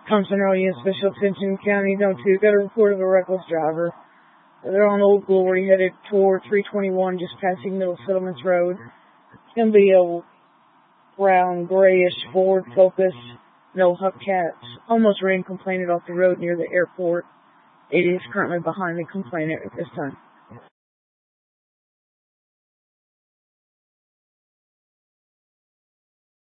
Thompson Road Union Special Attention County Zone 2. Got a report of a reckless driver. They're on Old Glory headed toward 321, just passing Middle Settlements Road. It's going to be a brown, grayish Ford Focus. No hubcaps. Almost ran complainant off the road near the airport. It is currently behind the complainant at this time.